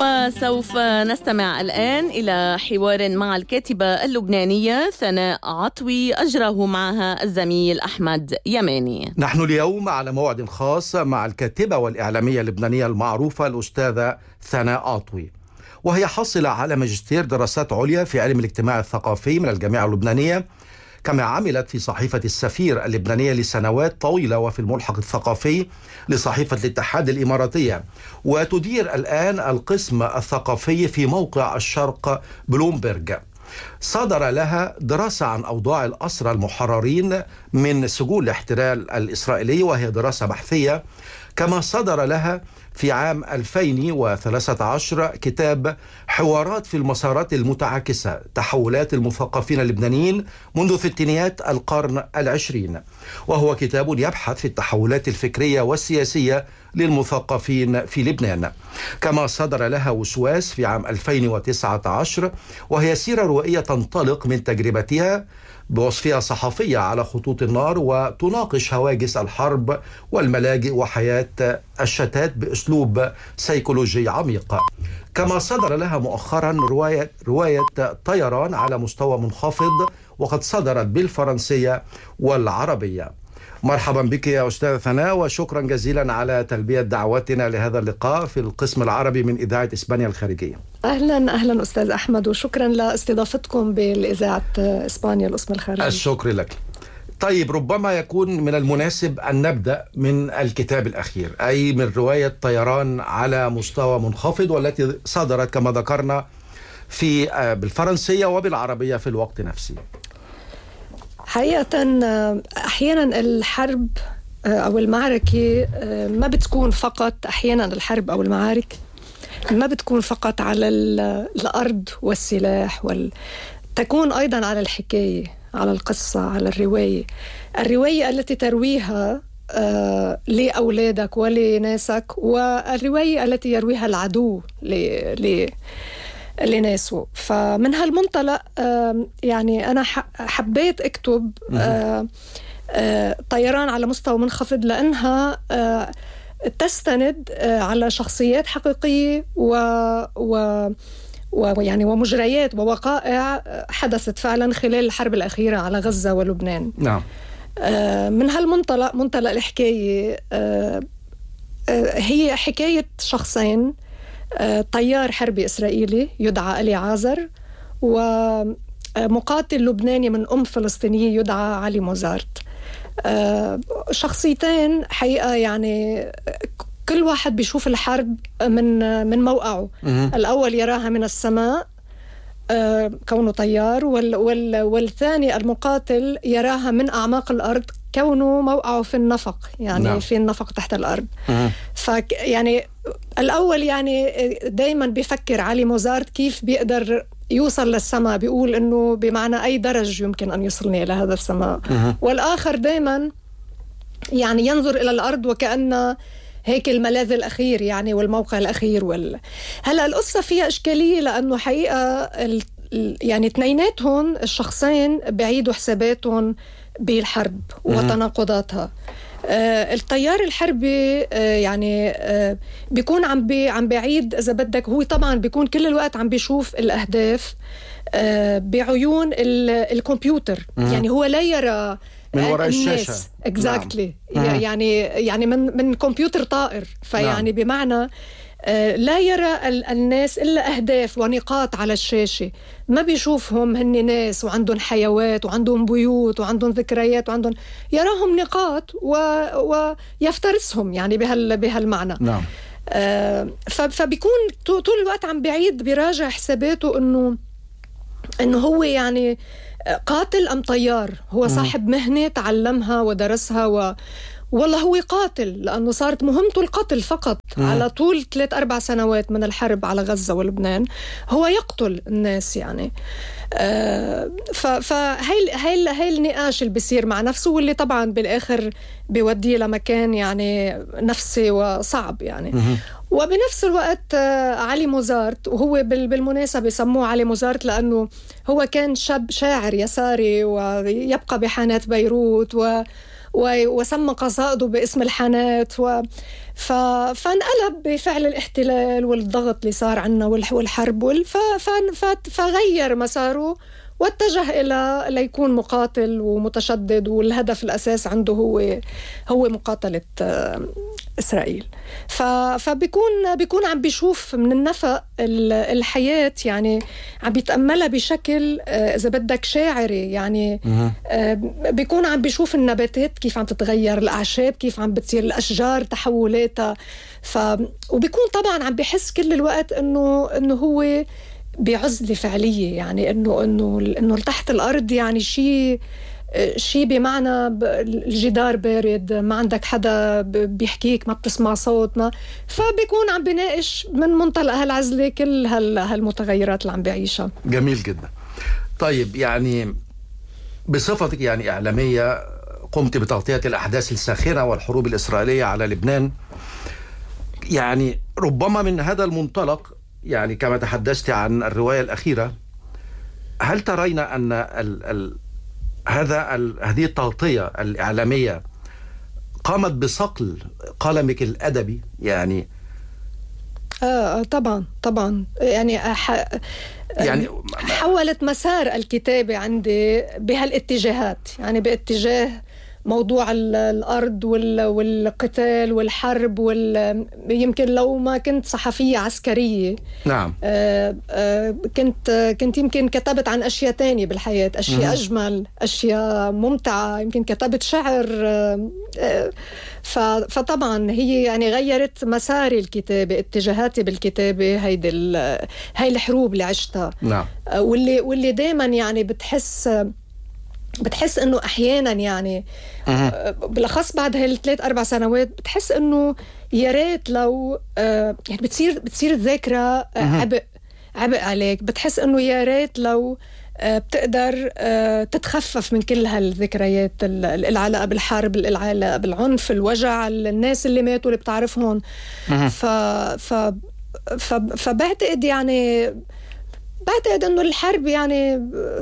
وسوف نستمع الآن إلى حوار مع الكاتبة اللبنانية ثناء عطوي أجره معها الزميل أحمد يماني. نحن اليوم على موعد خاص مع الكاتبة والإعلامية اللبنانية المعروفة الأستاذة ثناء عطوي، وهي حاصلة على ماجستير دراسات عليا في علم الاجتماع الثقافي من الجامعة اللبنانية، كما عملت في صحيفة السفير اللبنانية لسنوات طويلة وفي الملحق الثقافي لصحيفة الاتحاد الإماراتية، وتدير الآن القسم الثقافي في موقع الشرق بلومبرج. صدر لها دراسة عن أوضاع الأسرى المحررين من سجون الاحتلال الإسرائيلي، وهي دراسة بحثية. كما صدر لها في عام 2013 كتاب حوارات في المسارات المتعاكسة، تحولات المثقفين اللبنانيين منذ ستينيات القرن العشرين، وهو كتاب يبحث في التحولات الفكرية والسياسية للمثقفين في لبنان. كما صدر لها وسواس في عام 2019، وهي سيرة روائية تنطلق من تجربتها بوصفها صحفية على خطوط النار، وتناقش هواجس الحرب والملاجئ وحياة الشتات بأسلوب سيكولوجي عميق. كما صدر لها مؤخرا رواية طيران على مستوى منخفض، وقد صدرت بالفرنسية والعربية. مرحبا بك يا أستاذة ثناء، وشكرا جزيلا على تلبية دعوتنا لهذا اللقاء في القسم العربي من إذاعة إسبانيا الخارجية. أهلا أستاذ أحمد، وشكرا لاستضافتكم بالإذاعة إسبانيا القسم الخارجي. الشكر لك. طيب، ربما يكون من المناسب أن نبدأ من الكتاب الأخير، أي من رواية طيران على مستوى منخفض، والتي صدرت كما ذكرنا بالفرنسية وبالعربية في الوقت نفسه. حقيقة أحيانا الحرب أو المعركة ما بتكون فقط، أحيانا الحرب أو المعارك ما بتكون فقط على الأرض والسلاح، تكون أيضا على الحكاية، على القصة، على الرواية التي ترويها لأولادك ولناسك، والرواية التي يرويها العدو لناسه. فمن هالمنطلق يعني أنا حبيت أكتب طيران على مستوى منخفض، لأنها تستند على شخصيات حقيقية ويعني ومجريات ووقائع حدثت فعلا خلال الحرب الأخيرة على غزة ولبنان. نعم. من هالمنطلق، منطلق الحكاية، هي حكاية شخصين، طيار حربي إسرائيلي يدعى إلي عازر، ومقاتل لبناني من أم فلسطينية يدعى علي موزارت. شخصيتين حقيقة يعني كل واحد بيشوف الحرب من موقعه. الأول يراها من السماء كونه طيار، والثاني المقاتل يراها من أعماق الأرض كونه موقعه في النفق، يعني نعم. في النفق تحت الأرض. يعني الأول يعني دايما بيفكر علي موزارت كيف بيقدر يوصل للسماء، بيقول إنه بمعنى أي درج يمكن أن يوصلني إلى هذا السماء. والآخر دايما يعني ينظر إلى الأرض وكأن هيك الملاذ الأخير يعني والموقع الأخير. هلأ القصة فيها إشكالية، لأنه حقيقة يعني اثنيناتهم الشخصين بعيدوا حساباتهم بالحرب وتناقضاتها. الطيار الحربي يعني بيكون عم بعيد، إذا بدك، هو طبعا بيكون كل الوقت عم بيشوف الأهداف بعيون الكمبيوتر. يعني هو لا يرى من وراء الشاشة. exactly. يعني من كمبيوتر طائر. فيعني بمعنى لا يرى الناس إلا أهداف ونقاط على الشاشة، ما بيشوفهم هن ناس وعندهم حيوات وعندهم بيوت وعندهم ذكريات وعندهم، يراهم نقاط ويفترسهم يعني بهالمعنى. نعم. فبيكون طول الوقت عم بعيد بيراجع حساباته إنه هو يعني قاتل أم طيار، هو صاحب مهنة تعلمها ودرسها، والله هو قاتل لأنه صارت مهمته القتل فقط. على طول 3-4 سنوات من الحرب على غزة ولبنان هو يقتل الناس يعني. فهي النقاش اللي بيصير مع نفسه، واللي طبعا بالآخر بيوديه لمكان يعني نفسي وصعب يعني. وبنفس الوقت علي موزارت، وهو بالمناسبة يسموه علي موزارت لأنه هو كان شاب شاعر يساري ويبقى بحانات بيروت وسمى قصائده باسم الحانات فانقلب بفعل الاحتلال والضغط اللي صار عنا والحرب فغير مساره واتجه إلى ليكون مقاتل ومتشدد، والهدف الأساس عنده هو مقاتلة إسرائيل. فبيكون عم بيشوف من النفق الحياة، يعني عم بيتأملها بشكل إذا بدك شاعري، يعني بيكون عم بيشوف النباتات كيف عم تتغير، الأعشاب كيف عم بتصير، الأشجار تحولاتها، وبيكون طبعا عم بيحس كل الوقت إنه هو بعزلة فعلية، يعني إنه تحت الأرض يعني شيء بمعنى الجدار بارد، ما عندك حدا بيحكيك، ما بتسمع صوت، فبيكون عم بيناقش من منطلق هالعزلة كل هالمتغيرات اللي عم بيعيشها. جميل جدا. طيب، يعني بصفتك يعني إعلامية قمت بتغطية الأحداث الساخنة والحروب الإسرائيلية على لبنان، يعني ربما من هذا المنطلق، يعني كما تحدثت عن الرواية الأخيرة، هل ترين أن هذه التغطية الإعلامية قامت بصقل قلمك الأدبي؟ يعني طبعا يعني حولت مسار الكتابة عندي بهالاتجاهات، يعني باتجاه موضوع الأرض والقتال والحرب يمكن لو ما كنت صحفية عسكرية، نعم، كنت يمكن كتبت عن أشياء تانية بالحياة، أشياء أجمل، أشياء ممتعة، يمكن كتبت شعر. فطبعا هي يعني غيرت مساري الكتابة، اتجاهاتي بالكتابة، هاي الحروب اللي عشتها. نعم. واللي دايما يعني بتحس انه احيانا يعني بالاخص بعد هاي 3-4 سنوات بتحس انه يا ريت لو يعني بتصير الذاكره عبء عليك، بتحس انه يا ريت لو بتقدر تتخفف من كل هالذكريات، العلاقه بالحرب، العلاقه بالعنف، الوجع، الناس اللي ماتوا اللي بتعرفهم. فبعتقد انه الحرب يعني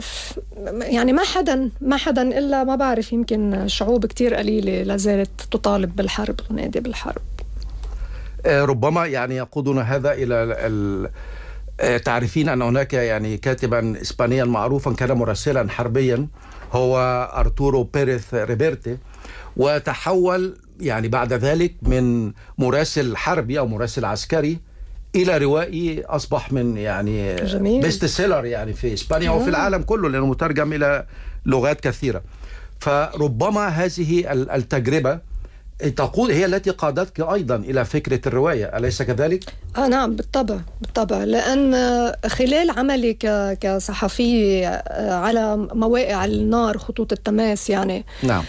ما حدا الا ما بعرف، يمكن شعوب كتير قليله لازالت تطالب بالحرب ونادي بالحرب. ربما يعني يقودنا هذا الى تعرفين ان هناك يعني كاتبا اسبانيا معروفا كان مراسلا حربيا، هو أرتورو بيريث ريبيرتي، وتحول يعني بعد ذلك من مراسل حربي او مراسل عسكري إلى روائي أصبح من يعني بيست سيلر يعني في إسبانيا وفي العالم كله، لأنه مترجم إلى لغات كثيرة. فربما هذه التجربة تقود هي التي قادتك أيضا إلى فكرة الرواية، أليس كذلك؟ نعم، بالطبع، لأن خلال عملي كصحفية على مواقع النار، خطوط التماس، يعني نعم،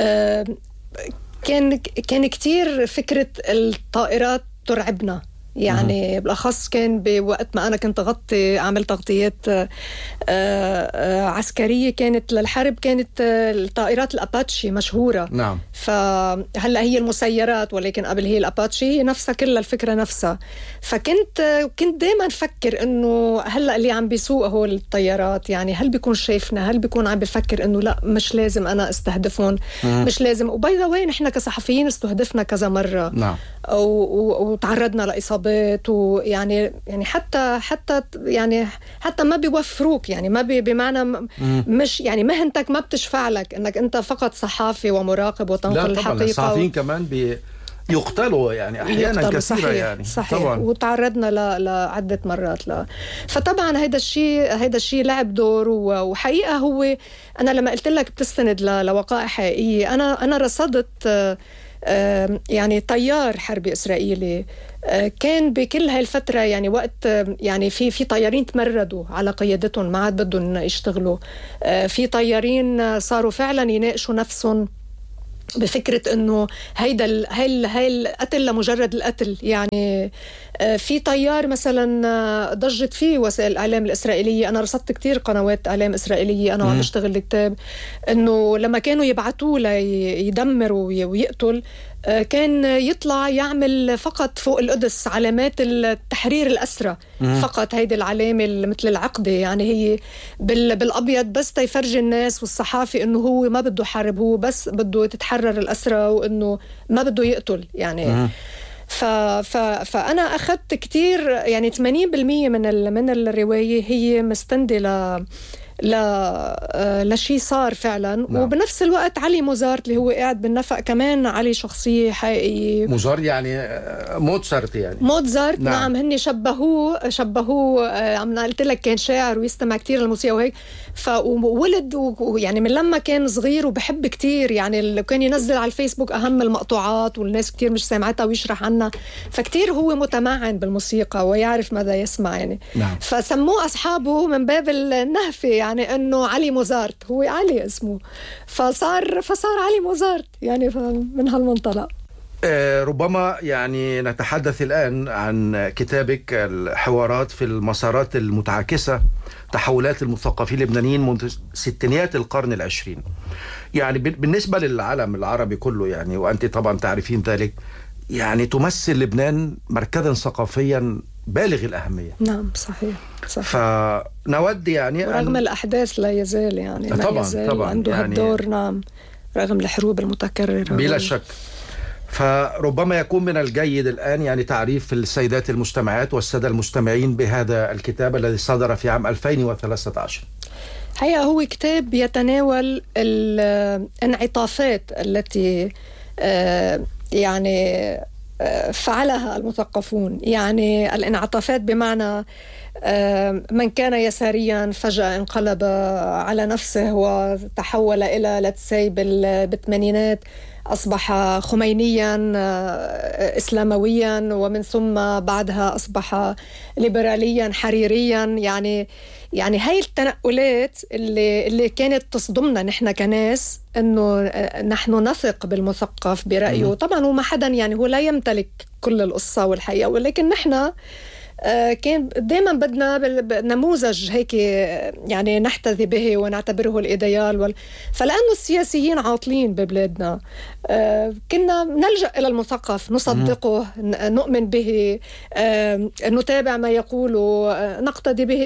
كان كتير فكرة الطائرات ترعبنا، يعني بالأخص كان بوقت ما أنا كنت أعمل تغطيات عسكرية كانت للحرب، كانت الطائرات الأباتشي مشهورة. نعم. فهلأ هي المسيرات، ولكن قبل هي الأباتشي، هي نفسها كل الفكرة نفسها. فكنت دايما فكر إنه هلأ اللي عم بيسوق هول الطيارات، يعني هل بيكون شايفنا، هل بيكون عم بفكر إنه لا مش لازم أنا استهدفهم، مش لازم. وباي ذا واي نحن كصحفيين استهدفنا كذا مرة. نعم. وتعرضنا لإصابات، ويعني حتى ما بيوفروك، يعني ما بمعنى مش يعني مهنتك ما بتشفع لك انك انت فقط صحافي ومراقب وتنقل الحقيقة. لا طبعا، الصحفيين كمان يقتلوا يعني احيانا كثيرة. صحيح. يعني صحيح. طبعا. وتعرضنا لعدة مرات فطبعا هيدا الشيء لعب دور. وحقيقة هو انا لما قلت لك بتستند لوقائع حقيقية، انا رصدت يعني طيار حربي إسرائيلي كان بكل هاي الفترة، يعني وقت يعني في طيارين تمردوا على قيادتهم، ما عاد بدهم يشتغلوا، في طيارين صاروا فعلا يناقشوا نفسهم بفكرة إنه هاي القتل لمجرد القتل، يعني في طيار مثلا ضجت فيه وسائل الإعلام الإسرائيلية. أنا رصدت كتير قنوات إعلام إسرائيلية أنا وعم بشتغل الكتاب، إنه لما كانوا يبعتوه ليدمر ويقتل كان يطلع يعمل فقط فوق القدس علامات التحرير الأسرى فقط، هيدي العلامة مثل العقدة يعني هي بالأبيض بس تيفرج الناس والصحافي إنه هو ما بده حرب، هو بس بده تتحرر الأسرى وإنه ما بده يقتل يعني. فأنا أخذت كتير يعني 80% من الرواية هي مستندة لشي صار فعلا. نعم. وبنفس الوقت علي موزارت اللي هو قاعد بالنفق كمان علي شخصية حقيقية. موزارت يعني موتسارت يعني موتسارت. نعم. هني شبهوه عم قلت لك كان شاعر ويستمع كتير للموسيقى وهيك، فولد يعني من لما كان صغير وبحب كتير يعني كان ينزل على الفيسبوك أهم المقطوعات والناس كتير مش سامعتها ويشرح عنها، فكتير هو متمعن بالموسيقى ويعرف ماذا يسمع يعني. نعم. فسموه أصحابه من باب النهفة يعني انه علي موزارت، هو علي اسمه، فصار علي موزارت يعني من هالمنطلق. ربما يعني نتحدث الآن عن كتابك الحوارات في المسارات المتعاكسة، تحولات المثقفين اللبنانيين منذ ستينيات القرن العشرين. يعني بالنسبة للعالم العربي كله يعني، وأنت طبعا تعرفين ذلك، يعني تمثل لبنان مركزا ثقافيا بالغ الأهمية. نعم صحيح. فنود يعني رغم الأحداث لا يزال يعني طبعا عنده يعني هالدور. نعم رغم الحروب المتكررة بلا شك. فربما يكون من الجيد الآن يعني تعريف السيدات المستمعات والسادة المستمعين بهذا الكتاب الذي صدر في عام 2013. حقيقة هو كتاب يتناول الانعطافات التي يعني فعلها المثقفون، يعني الانعطافات بمعنى من كان يساريا فجأة انقلب على نفسه وتحول إلى لتسي بالثمانينات أصبح خمينيا إسلامويا، ومن ثم بعدها أصبح ليبراليا حريريا. يعني هاي التنقلات اللي كانت تصدمنا نحن كناس، إنه نحن نثق بالمثقف برأيه. طبعا هو ما حدا يعني هو لا يمتلك كل القصة والحقيقة، ولكن نحن كان دائما بدنا نموذج هيك يعني نحتذي به ونعتبره الإيديال فلأنه السياسيين عاطلين ببلادنا كنا نلجأ إلى المثقف، نصدقه، نؤمن به، نتابع ما يقوله، نقتدي به.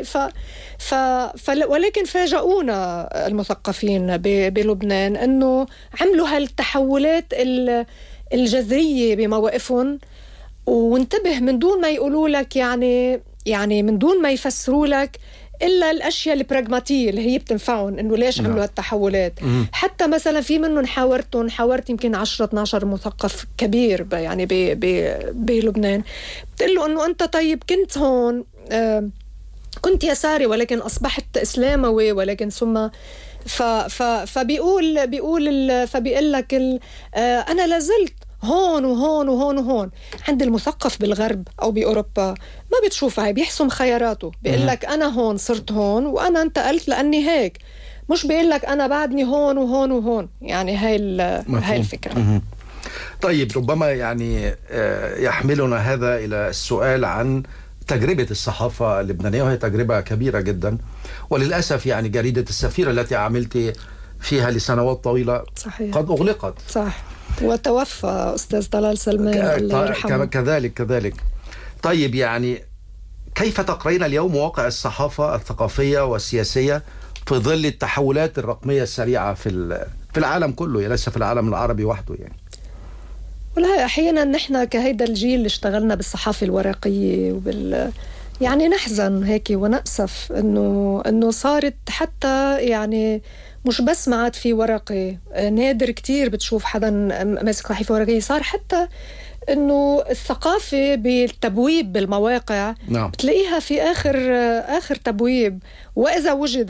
ولكن فاجأونا المثقفين بلبنان أنه عملوا هالتحولات الجذرية بمواقفهم، وانتبه من دون ما يقولوا لك يعني من دون ما يفسروا لك إلا الأشياء البراغماتية اللي هي بتنفعهم، إنه ليش عملوا هالتحولات. حتى مثلا في منهم حاورت يمكن 10-12 مثقف كبير يعني بلبنان، بتقول له إنه أنت طيب كنت هون كنت يساري ولكن أصبحت إسلاموي، ولكن ثم فبيقول لك أنا لازلت هون وهون وهون وهون. عند المثقف بالغرب أو بأوروبا ما بتشوفها، بيحسم خياراته، بيقول لك أنا هون صرت هون وأنا انتقلت لأني هيك، مش بيقول لك أنا بعدني هون وهون وهون. يعني هاي الفكرة. طيب ربما يعني يحملنا هذا إلى السؤال عن تجربة الصحافة اللبنانية، وهي تجربة كبيرة جدا، وللأسف يعني جريدة السفير التي عملت فيها لسنوات طويلة صحيح قد أغلقت. صح، وتوفى أستاذ طلال سلمان الله يرحمه. كذلك. طيب يعني كيف تقرأين اليوم واقع الصحافة الثقافية والسياسية في ظل التحولات الرقمية السريعة في العالم كله، ليس في العالم العربي وحده يعني؟ والله أحيانا نحن كهيدا الجيل اللي اشتغلنا بالصحافة الورقية يعني نحزن هيك ونأسف إنه صارت حتى يعني مش بس ما عاد في ورقي، نادر كتير بتشوف حدا ماسك صحيفة ورقية. صار حتى إنه الثقافة بالتبويب بالمواقع نعم. بتلاقيها في آخر تبويب، وإذا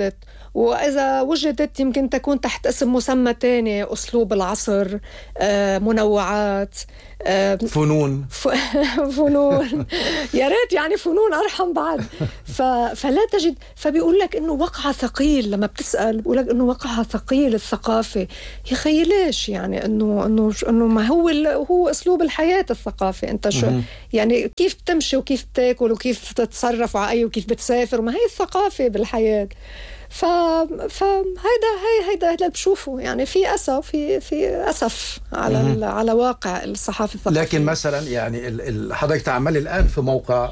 وجدت يمكن تكون تحت اسم مسمى تاني، أسلوب العصر، منوعات، فنون فنون يا ريت يعني فنون أرحم بعد. فلا تجد، فبيقول لك إنه وقع ثقيل. لما بتسأل بيقول لك إنه وقع ثقيل الثقافة. يا خي ليش؟ يعني إنه ما هو أسلوب الحياة الثقافة. أنت شو يعني كيف تمشي وكيف تاكل وكيف تتصرف وعي وكيف بتسافر، وما هي الثقافة بالحياة. هيدا بشوفه يعني في أسف على واقع الصحافة الثقافية. لكن مثلا يعني حضرتك تعمل الآن في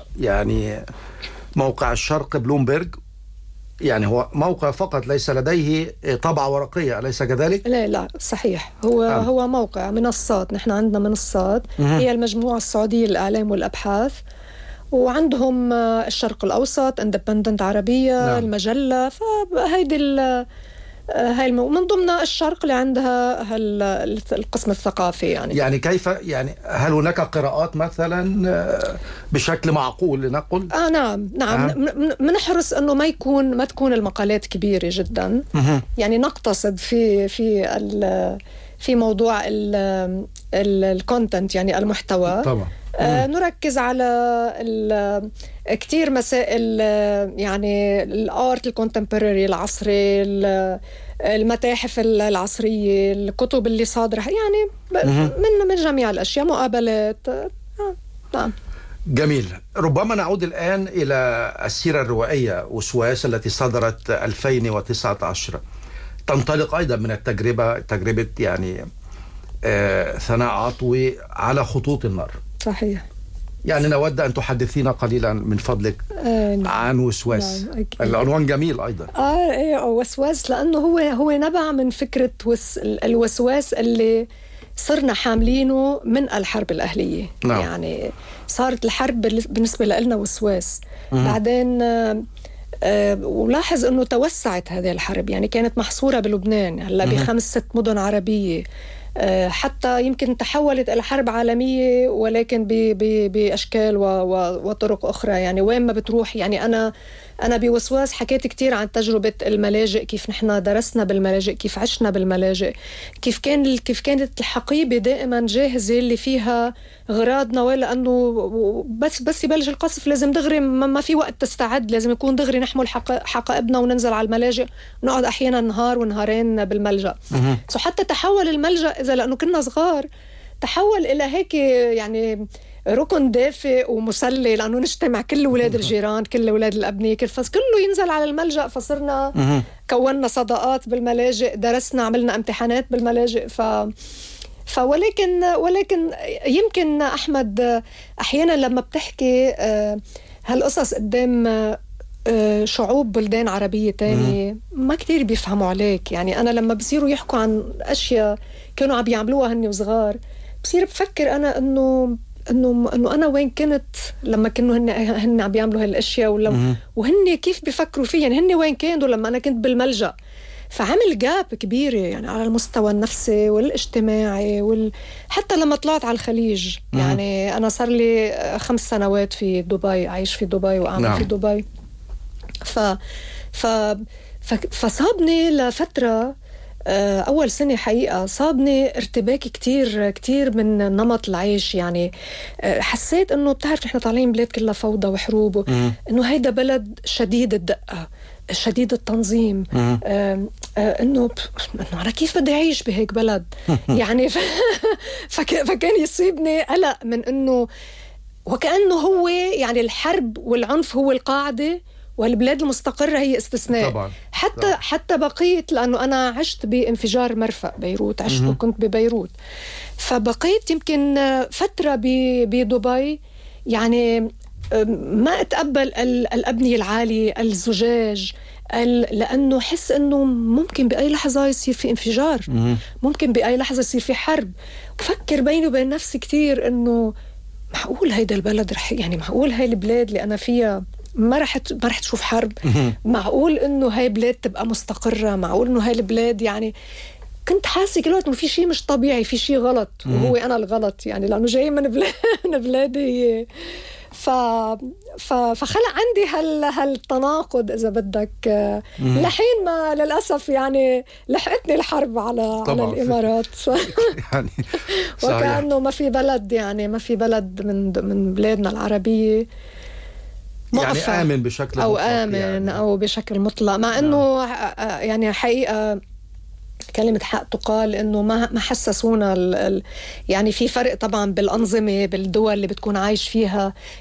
موقع الشرق بلومبرج، يعني هو موقع فقط ليس لديه طبعة ورقية، أليس كذلك؟ لا صحيح. هو موقع منصات. نحن عندنا منصات هي المجموعة السعودية للإعلام والأبحاث، وعندهم الشرق الأوسط اندبندنت عربية. نعم. المجلة. فهيدي من ضمن الشرق اللي عندها القسم الثقافي. يعني كيف يعني هل هناك قراءات مثلا بشكل معقول لنقل؟ نعم منحرص انه ما تكون المقالات كبيرة جدا. يعني نقتصد في موضوع الكونتنت، يعني المحتوى. طبعا. نركز على كتير مسائل، يعني الارت الكونتمبراري العصري، المتاحف العصرية، الكتب اللي صادرة، يعني من جميع الأشياء، مقابلات. نعم. جميل. ربما نعود الآن إلى السيرة الروائية وسواس التي صدرت 2019. تنطلق أيضا من تجربة يعني ثناء عطوي على خطوط النار. صحيح. يعني نود أن تحدثينا قليلا من فضلك عن وسواس. نعم. العنوان جميل أيضا. وسواس، لأنه هو نبع من فكرة الوسواس اللي صرنا حاملينه من الحرب الأهلية. نعم. يعني صارت الحرب بالنسبة لنا وسواس. بعدين ولاحظ أنه توسعت هذه الحرب، يعني كانت محصورة بلبنان، هلا ب5-6 مدن عربية، حتى يمكن تحولت إلى حرب عالمية، ولكن بأشكال وطرق أخرى. يعني وين ما بتروح، يعني أنا بوسواس حكيت كتير عن تجربة الملاجئ، كيف نحن درسنا بالملاجئ، كيف عشنا بالملاجئ، كيف كانت الحقيبة دائما جاهزة اللي فيها غراض نوال، لأنه بس يبلش القصف لازم دغري، ما في وقت تستعد، لازم يكون دغري نحمل حقائبنا وننزل على الملاجئ، نقعد أحيانا نهار ونهارين بالملجأ. حتى تحول الملجأ، إذا لأنه كنا صغار، تحول إلى هيك يعني ركن دافئ ومسلي، لأنه نجتمع كل ولاد الجيران، كل ولاد الأبنية، كل فصل كله ينزل على الملجأ. فصرنا كوننا صداقات بالملاجئ، درسنا، عملنا امتحانات بالملاجئ. ولكن يمكن أحمد أحيانا لما بتحكي هالقصص قدام شعوب بلدان عربية تانية ما كتير بيفهموا عليك. يعني أنا لما بصيروا يحكوا عن أشياء كانوا عم يعملوها هني وصغار، بصير بفكر أنا إنه أنا وين كنت لما كانوا هن عم بيعملوا هالأشياء، وهن كيف بيفكروا فيه، يعني هن وين كانوا لما أنا كنت بالملجأ. فعمل جاب كبيرة يعني على المستوى النفسي والاجتماعي حتى لما طلعت على الخليج. يعني أنا صار لي 5 سنوات في دبي، عايش في دبي وأعمل في دبي. فصابني لفترة، أول سنة حقيقة صابني ارتباك كتير من نمط العيش. يعني حسيت أنه بتعرف نحن طالعين بلاد كلها فوضى وحروب، أنه هيدا بلد شديد الدقة، شديد التنظيم، انه انا كيف بدي اعيش بهيك بلد. يعني فكان يصيبني قلق من انه وكأنه هو يعني الحرب والعنف هو القاعدة، والبلاد المستقرة هي استثناء. طبعا. حتى بقيت، لأنه أنا عشت بانفجار مرفأ بيروت، عشت وكنت ببيروت، فبقيت يمكن فترة بدبي، يعني ما أتقبل الأبنية العالية، الزجاج، لأنه حس أنه ممكن بأي لحظة يصير في انفجار، ممكن بأي لحظة يصير في حرب. وفكر بيني وبين نفسي كتير أنه معقول هيدا البلد يعني معقول هاي البلاد اللي أنا فيها ما رح تشوف حرب؟ معقول إنه هاي بلاد تبقى مستقرة؟ معقول إنه هاي البلاد، يعني كنت حاسة كل وقت إنه في شيء مش طبيعي، في شيء غلط، وهو أنا الغلط، يعني لأنه جاي من بلاد هي فخلق عندي هالتناقض إذا بدك، لحين ما للأسف يعني لحقتني الحرب على الإمارات. يعني وكأنه ما في بلد، يعني ما في بلد من بلادنا العربية يعني آمن بشكل أو مطلق آمن يعني. أو بشكل مطلق، مع أنه يعني حقيقة كلمة حق تقال إنه ما حسسونا يعني في فرق طبعا بالأنظمة بالدول اللي بتكون عايش فيها